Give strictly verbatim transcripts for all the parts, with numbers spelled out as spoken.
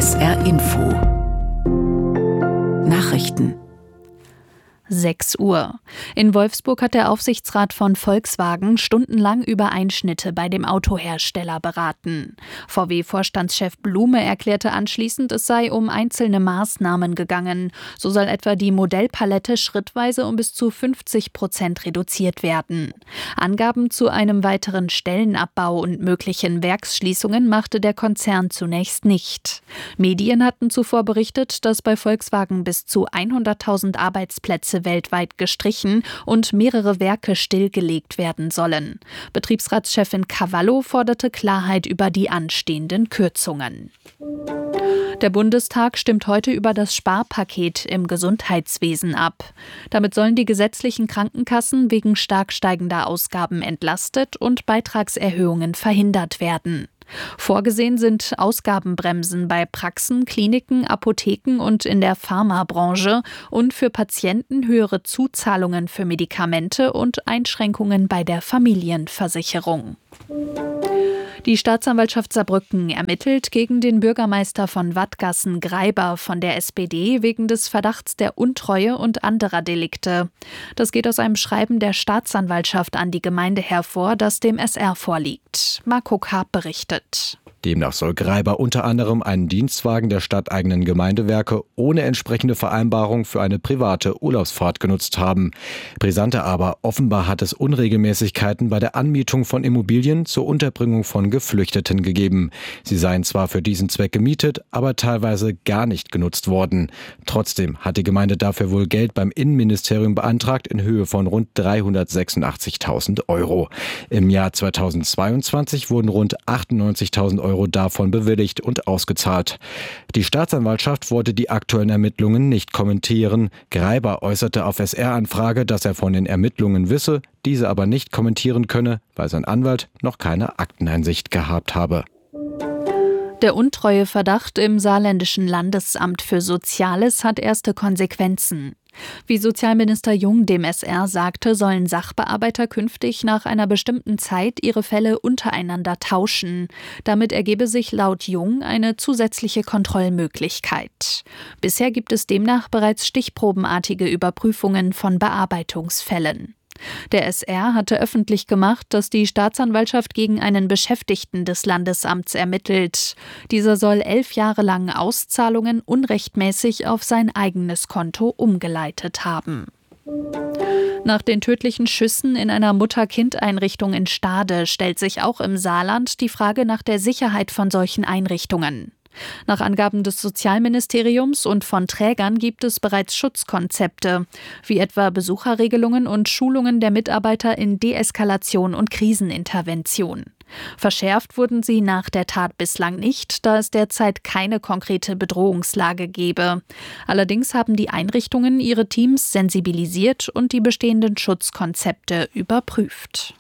S R Info Nachrichten. sechs Uhr. In Wolfsburg hat der Aufsichtsrat von Volkswagen stundenlang über Einschnitte bei dem Autohersteller beraten. V W-Vorstandschef Blume erklärte anschließend, es sei um einzelne Maßnahmen gegangen. So soll etwa die Modellpalette schrittweise um bis zu fünfzig Prozent reduziert werden. Angaben zu einem weiteren Stellenabbau und möglichen Werksschließungen machte der Konzern zunächst nicht. Medien hatten zuvor berichtet, dass bei Volkswagen bis zu hunderttausend Arbeitsplätze weltweit gestrichen und mehrere Werke stillgelegt werden sollen. Betriebsratschefin Cavallo forderte Klarheit über die anstehenden Kürzungen. Der Bundestag stimmt heute über das Sparpaket im Gesundheitswesen ab. Damit sollen die gesetzlichen Krankenkassen wegen stark steigender Ausgaben entlastet und Beitragserhöhungen verhindert werden. Vorgesehen sind Ausgabenbremsen bei Praxen, Kliniken, Apotheken und in der Pharmabranche und für Patienten höhere Zuzahlungen für Medikamente und Einschränkungen bei der Familienversicherung. Die Staatsanwaltschaft Saarbrücken ermittelt gegen den Bürgermeister von Wadgassen Greiber von der S P D wegen des Verdachts der Untreue und anderer Delikte. Das geht aus einem Schreiben der Staatsanwaltschaft an die Gemeinde hervor, das dem S R vorliegt. Marco Karp berichtet. Demnach soll Greiber unter anderem einen Dienstwagen der stadteigenen Gemeindewerke ohne entsprechende Vereinbarung für eine private Urlaubsfahrt genutzt haben. Brisanter aber, offenbar hat es Unregelmäßigkeiten bei der Anmietung von Immobilien zur Unterbringung von Geflüchteten gegeben. Sie seien zwar für diesen Zweck gemietet, aber teilweise gar nicht genutzt worden. Trotzdem hat die Gemeinde dafür wohl Geld beim Innenministerium beantragt in Höhe von rund dreihundertsechsundachtzigtausend Euro. Im Jahr zweitausendzweiundzwanzig wurden rund achtundneunzigtausend Euro davon bewilligt und ausgezahlt. Die Staatsanwaltschaft wollte die aktuellen Ermittlungen nicht kommentieren. Greiber äußerte auf S R-Anfrage, dass er von den Ermittlungen wisse, diese aber nicht kommentieren könne, weil sein Anwalt noch keine Akteneinsicht gehabt habe. Der Untreueverdacht im Saarländischen Landesamt für Soziales hat erste Konsequenzen. Wie Sozialminister Jung dem S R sagte, sollen Sachbearbeiter künftig nach einer bestimmten Zeit ihre Fälle untereinander tauschen. Damit ergebe sich laut Jung eine zusätzliche Kontrollmöglichkeit. Bisher gibt es demnach bereits stichprobenartige Überprüfungen von Bearbeitungsfällen. Der S R hatte öffentlich gemacht, dass die Staatsanwaltschaft gegen einen Beschäftigten des Landesamts ermittelt. Dieser soll elf Jahre lang Auszahlungen unrechtmäßig auf sein eigenes Konto umgeleitet haben. Nach den tödlichen Schüssen in einer Mutter-Kind-Einrichtung in Stade stellt sich auch im Saarland die Frage nach der Sicherheit von solchen Einrichtungen. Nach Angaben des Sozialministeriums und von Trägern gibt es bereits Schutzkonzepte, wie etwa Besucherregelungen und Schulungen der Mitarbeiter in Deeskalation und Krisenintervention. Verschärft wurden sie nach der Tat bislang nicht, da es derzeit keine konkrete Bedrohungslage gebe. Allerdings haben die Einrichtungen ihre Teams sensibilisiert und die bestehenden Schutzkonzepte überprüft.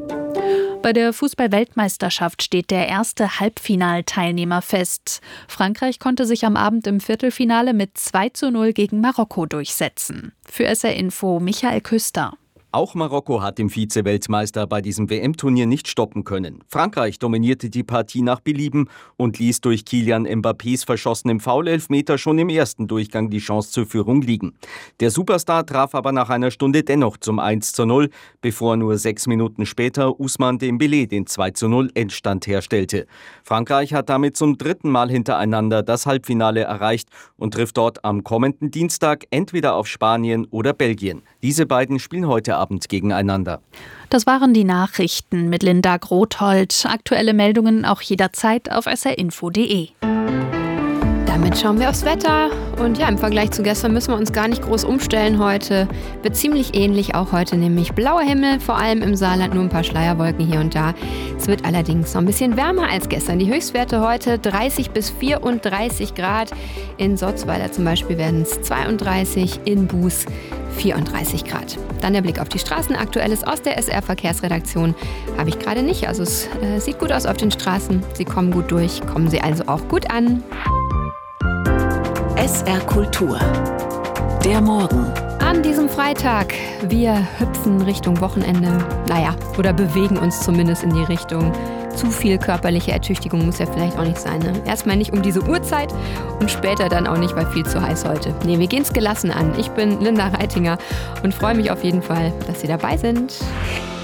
Bei der Fußball-Weltmeisterschaft steht der erste Halbfinalteilnehmer fest. Frankreich konnte sich am Abend im Viertelfinale mit zwei zu null gegen Marokko durchsetzen. Für S R Info Michael Küster. Auch Marokko hat den Vize-Weltmeister bei diesem W M-Turnier nicht stoppen können. Frankreich dominierte die Partie nach Belieben und ließ durch Kylian Mbappés verschossenem Foul-Elfmeter schon im ersten Durchgang die Chance zur Führung liegen. Der Superstar traf aber nach einer Stunde dennoch zum eins zu null, bevor nur sechs Minuten später Ousmane Dembélé den zwei zu null Endstand herstellte. Frankreich hat damit zum dritten Mal hintereinander das Halbfinale erreicht und trifft dort am kommenden Dienstag entweder auf Spanien oder Belgien. Diese beiden spielen heute Abend gegeneinander. Das waren die Nachrichten mit Linda Grothold. Aktuelle Meldungen auch jederzeit auf s r info punkt d e. Damit schauen wir aufs Wetter. Und ja, im Vergleich zu gestern müssen wir uns gar nicht groß umstellen heute. Wird ziemlich ähnlich auch heute, nämlich blauer Himmel, vor allem im Saarland nur ein paar Schleierwolken hier und da. Es wird allerdings noch ein bisschen wärmer als gestern. Die Höchstwerte heute dreißig bis vierunddreißig Grad. In Sotzweiler zum Beispiel werden es zweiunddreißig, in Buß vierunddreißig Grad. Dann der Blick auf die Straßen. Aktuelles aus der S R-Verkehrsredaktion habe ich gerade nicht. Also es äh, sieht gut aus auf den Straßen. Sie kommen gut durch. Kommen Sie also auch gut an. S R Kultur. Der Morgen. An diesem Freitag. Wir hüpfen Richtung Wochenende. Naja, oder bewegen uns zumindest in die Richtung. zu viel körperliche Ertüchtigung muss ja vielleicht auch nicht sein. Ne? Erstmal nicht um diese Uhrzeit und später dann auch nicht, weil viel zu heiß heute. Nee, wir gehen es gelassen an. Ich bin Linda Reitinger und freue mich auf jeden Fall, dass Sie dabei sind.